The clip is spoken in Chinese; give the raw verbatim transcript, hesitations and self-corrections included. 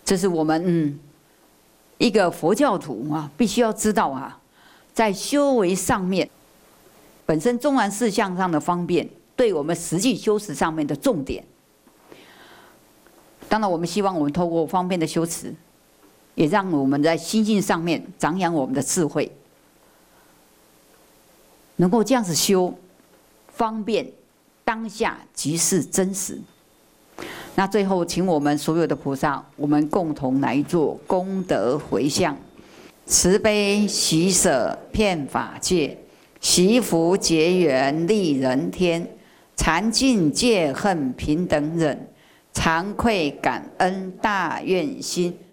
这是我们嗯一个佛教徒啊，必须要知道啊，在修为上面，本身中观事项上的方便，对我们实际修持上面的重点。当然，我们希望我们透过方便的修持，也让我们在心性上面长养我们的智慧，能够这样子修，方便当下即是真实。那最后，请我们所有的菩萨，我们共同来做功德回向，慈悲喜舍遍法界，惜福结缘利人天，禅净戒恨平等忍，惭愧感恩大愿心，